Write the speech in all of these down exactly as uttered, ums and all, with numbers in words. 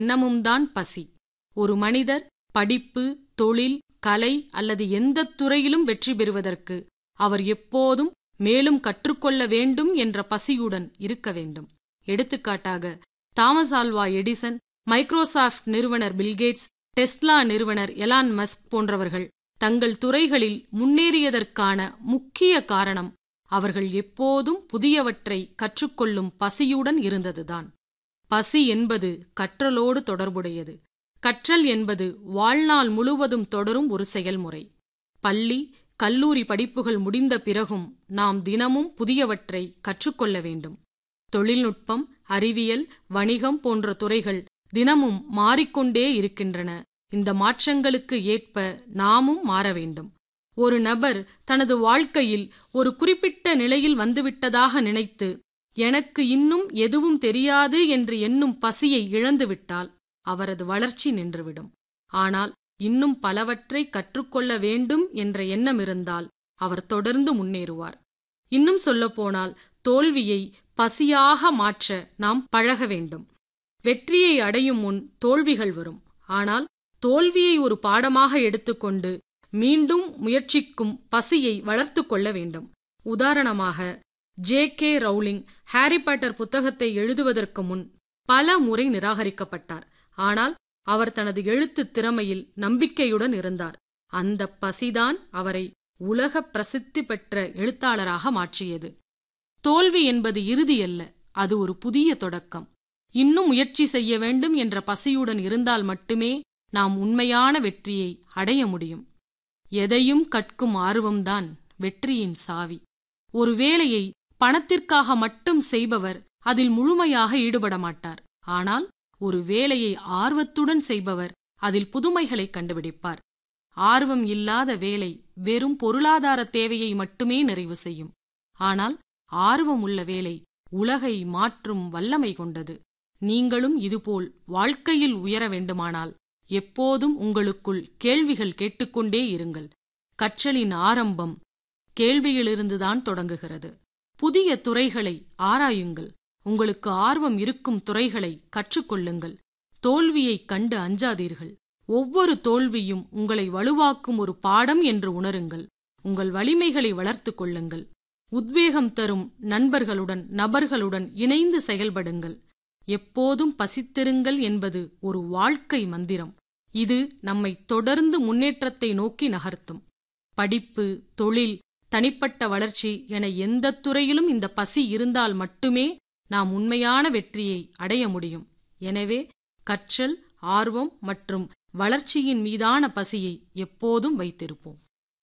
எண்ணமும் தான் பசி. ஒரு மனிதர் படிப்பு, தொழில், கலை அல்லது எந்தத் துறையிலும் வெற்றி பெறுவதற்கு அவர் எப்போதும் மேலும் கற்றுக்கொள்ள வேண்டும் என்ற பசியுடன் இருக்க வேண்டும். எடுத்துக்காட்டாக, தாமஸ் ஆல்வா எடிசன், மைக்ரோசாஃப்ட் நிறுவனர் பில்கேட்ஸ், டெஸ்லா நிறுவனர் எலான் மஸ்க் போன்றவர்கள் தங்கள் துறைகளில் முன்னேறியதற்கான முக்கிய காரணம் அவர்கள் எப்போதும் புதியவற்றை கற்றுக்கொள்ளும் பசியுடன் இருந்ததுதான். பசி என்பது கற்றலோடு தொடர்புடையது. கற்றல் என்பது வாழ்நாள் முழுவதும் தொடரும் ஒரு செயல்முறை. பள்ளி, கல்லூரி படிப்புகள் முடிந்த பிறகும் நாம் தினமும் புதியவற்றை கற்றுக்கொள்ள வேண்டும். தொழில்நுட்பம், அறிவியல், வணிகம் போன்ற துறைகள் தினமும் மாறிக்கொண்டே இருக்கின்றன. இந்த மாற்றங்களுக்கு ஏற்ப நாமும் மாற வேண்டும். ஒரு நபர் தனது வாழ்க்கையில் ஒரு குறிப்பிட்ட நிலையில் வந்துவிட்டதாக நினைத்து எனக்கு இன்னும் எதுவும் தெரியாது என்று எண்ணும் பசியை இழந்துவிட்டால் அவரது வளர்ச்சி நின்றுவிடும். ஆனால் இன்னும் பலவற்றை கற்றுக்கொள்ள வேண்டும் என்ற எண்ணம் இருந்தால் அவர் தொடர்ந்து முன்னேறுவார். இன்னும் சொல்லப்போனால், தோல்வியை பசியாக மாற்ற நாம் பழக வேண்டும். வெற்றியை அடையும் முன் தோல்விகள் வரும். ஆனால் தோல்வியை ஒரு பாடமாக எடுத்துக்கொண்டு மீண்டும் முயற்சிக்கும் பசியை வளர்த்து கொள்ள வேண்டும். உதாரணமாக, J K Rowling Harry Potter புத்தகத்தை எழுதுவதற்கு முன் பல முறை நிராகரிக்கப்பட்டார். ஆனால் அவர் தனது எழுத்து திறமையில் நம்பிக்கையுடன் இருந்தார். அந்த பசிதான் அவரை உலக பிரசித்தி பெற்ற எழுத்தாளராக மாற்றியது. தோல்வி என்பது இறுதி அல்ல, அது ஒரு புதிய தொடக்கம். இன்னும் முயற்சி செய்ய வேண்டும் என்ற பசியுடன் இருந்தால் மட்டுமே நாம் உண்மையான வெற்றியை அடைய முடியும். எதையும் கற்கும் ஆர்வம்தான் வெற்றியின் சாவி. ஒரு வேலையை பணத்திற்காக மட்டும் செய்பவர் அதில் முழுமையாக ஈடுபட மாட்டார். ஆனால் ஒரு வேலையை ஆர்வத்துடன் செய்பவர் அதில் புதுமைகளை கண்டுபிடிப்பார். ஆர்வம் இல்லாத வேலை வெறும் பொருளாதார தேவையை மட்டுமே நிறைவு செய்யும். ஆனால் ஆர்வம் உள்ள வேலை உலகை மாற்றும் வல்லமை கொண்டது. நீங்களும் இதுபோல் வாழ்க்கையில் உயர வேண்டுமானால் எப்போதும் உங்களுக்குள் கேள்விகள் கேட்டுக்கொண்டே இருங்கள். கற்றலின் ஆரம்பம் கேள்வியிலிருந்துதான் தொடங்குகிறது. புதிய துறைகளை ஆராயுங்கள். உங்களுக்கு ஆர்வம் இருக்கும் துறைகளை கற்றுக்கொள்ளுங்கள். தோல்வியைக் கண்டு அஞ்சாதீர்கள். ஒவ்வொரு தோல்வியும் உங்களை வலுவாக்கும் ஒரு பாடம் என்று உணருங்கள். உங்கள் வலிமைகளை வளர்த்து கொள்ளுங்கள். உத்வேகம் தரும் நண்பர்களுடன் நபர்களுடன் இணைந்து செயல்படுங்கள். எப்போதும் பசித்திருங்கள் என்பது ஒரு வாழ்க்கை மந்திரம். இது நம்மை தொடர்ந்து முன்னேற்றத்தை நோக்கி நகர்த்தும். படிப்பு, தொழில், தனிப்பட்ட வளர்ச்சி என எந்த துறையிலும் இந்த பசி இருந்தால் மட்டுமே நாம் உண்மையான வெற்றியை அடைய முடியும். எனவே கற்றல், ஆர்வம் மற்றும் வளர்ச்சியின் மீதான பசியை எப்போதும் வைத்திருப்போம்.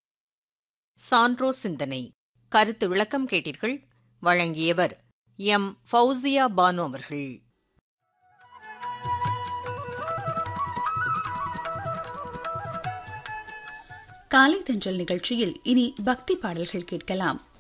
சான்றோ சிந்தனை கருத்து விளக்கம் கேட்டீர்கள். வழங்கியவர் எம் ஃபௌசியா பானு அவர்கள். காலை தென்றல் நிகழ்ச்சியில் இனி பக்தி பாடல்கள் கேட்கலாம்.